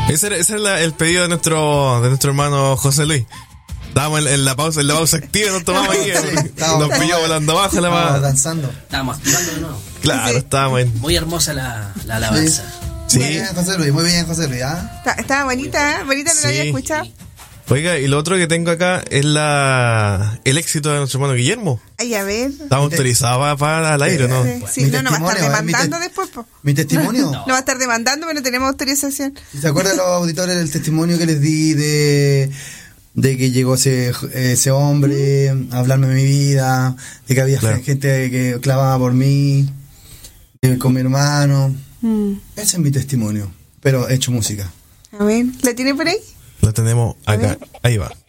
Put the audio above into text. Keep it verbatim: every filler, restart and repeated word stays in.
Ese era, ese era la- el pedido de nuestro de nuestro hermano José Luis. Estábamos en, en la pausa, en la pausa activa, nos tomamos aquí. estábamos- Nos pilló volando abajo la Estábamos mano. danzando. Estábamos activando de nuevo. Claro, Sí. estábamos en. Muy hermosa la, la alabanza. Sí. Muy bien, José Luis, muy bien, José Luis, ¿ah? Está- Estaba bonita, ¿eh? Bonita, no Sí. la había escuchado. Oiga, y lo otro que tengo acá es la el éxito de nuestro hermano Guillermo. Ay, a ver. Estamos autorizados para, para al aire, ¿no? Sí, sí, Mi no, no va a estar testimonio, ¿eh? Mi demandando te- después, po. Mi testimonio. No va a estar demandando, pero no tenemos autorización. ¿Se acuerdan los auditores del testimonio que les di de, de que llegó ese, ese hombre a hablarme de mi vida, de que había Claro. gente que clamaba por mí, eh, con mi hermano? Mm. Ese es mi testimonio, pero hecho música. A ver, ¿la tiene por ahí? Lo tenemos acá. Ahí va.